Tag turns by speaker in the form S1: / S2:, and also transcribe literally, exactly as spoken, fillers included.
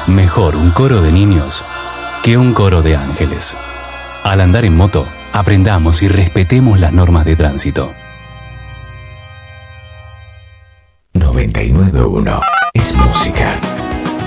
S1: Mejor un coro de niños que un coro de ángeles. Al andar en moto, aprendamos y respetemos las normas de tránsito.
S2: noventa y nueve punto uno es música.